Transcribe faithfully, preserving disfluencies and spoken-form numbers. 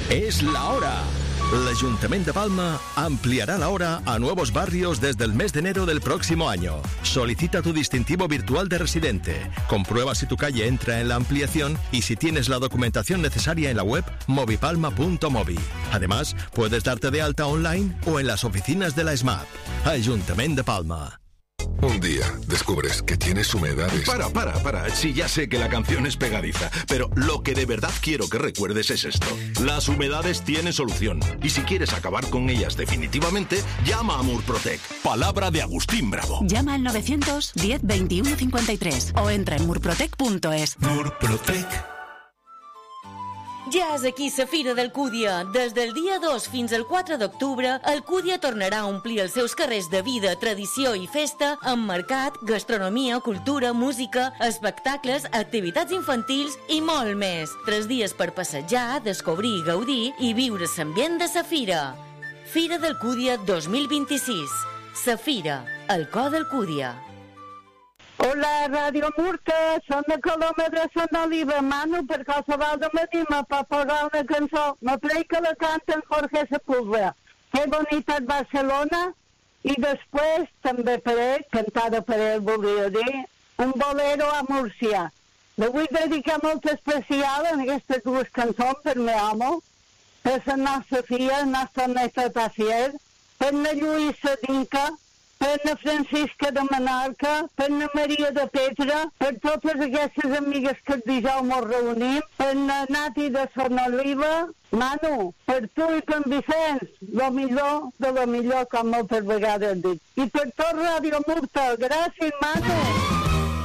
Es la hora. El Ayuntamiento de Palma ampliará la hora a nuevos barrios desde el mes de enero del próximo año. Solicita tu distintivo virtual de residente. Comprueba si tu calle entra en la ampliación y si tienes la documentación necesaria en la web movipalma punto movi. Además, puedes darte de alta online o en las oficinas de la S M A P. Ayuntamiento de Palma. Un día descubres que tienes humedades. Para, para, para. Sí, ya sé que la canción es pegadiza, pero lo que de verdad quiero que recuerdes es esto. Las humedades tienen solución. Y si quieres acabar con ellas definitivamente, llama a Murprotec. Palabra de Agustín Bravo. Llama al novecientos diez veintiuno cincuenta y tres o entra en murprotec punto es. Murprotec. Ja és aquí la Fira d'Alcúdia. Des del dia dos fins al quatre d'octubre, Alcúdia tornarà a omplir els seus carrers de vida, tradició i festa amb mercat, gastronomia, cultura, música, espectacles, activitats infantils i molt més. Tres dies per passejar, descobrir, gaudir i viure l'ambient de la Fira. Fira d'Alcúdia dos mil vint-i-sis. La Fira, el cor d'Alcúdia. Hola, Radio Murta, són de Coloma de Sant Oliva. Manu, per qualsevol de matí me pot posar una cançó. Me prec que la canten Jorge Sepúlveda. Que bonita és Barcelona. I després, també per ell, cantada per ell, voldria dir, un bolero a Múrcia. Le vull dedicar molt especial en aquestes dues cançons per meu home, per la nostra filla, la nostra neta Tacier, per la Lluïsa Dinca, per na Francisca de Menorca, per na Maria de Petra, per totes aquestes amigues que el dijous mos reunim, per na Nati de Sant Oliva, Manu, per tu i per en Vicenç, lo millor de lo millor, com moltes vegades dic. I per tot Ràdio Murta, gràcies, Manu.